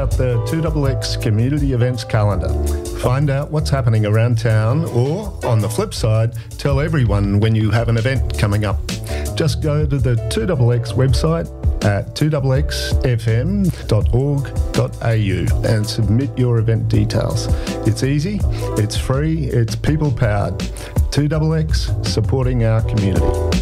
out the 2XX community events calendar. Find out what's happening around town, or, on the flip side, tell everyone when you have an event coming up. Just go to the 2XX website at 2xfm.org.au and submit your event details. It's easy, it's free, it's people-powered. 2XX, supporting our community.